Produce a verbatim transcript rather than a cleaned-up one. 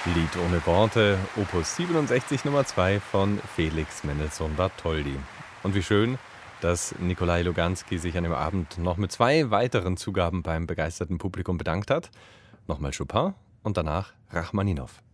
Lied ohne Worte, Opus siebenundsechzig Nummer zwei von Felix Mendelssohn Bartholdy. Und wie schön, dass Nikolai Luganski sich an dem Abend noch mit zwei weiteren Zugaben beim begeisterten Publikum bedankt hat. Nochmal Chopin und danach Rachmaninow.